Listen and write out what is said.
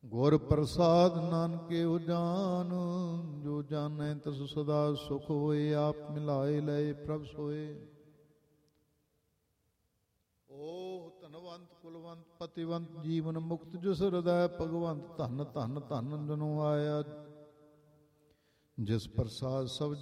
ਗੁਰ ਪ੍ਰਸਾਦ ਨਾਨਕੇ ਉਜਾਨ, ਜੋ ਜਾਣੈ ਤਿਸ ਸਦਾ ਸੁਖ ਹੋਏ। ਆਪ ਮਿਲਾਏ ਲਏ ਪ੍ਰਭ ਸੋਏ। ਓ ਧਨਵੰਤ ਕੁਲਵੰਤ ਪਤਿਵੰਤ ਜੀਵਨ ਮੁਕਤ, ਜਿਸ ਹਿਰਦੈ ਭਗਵੰਤ ਧਨ ਧਨ ਧਨ ਜਨੋ ਆਇਆ। ਜਿਸ ਪ੍ਰਸਾਦ ਸਭ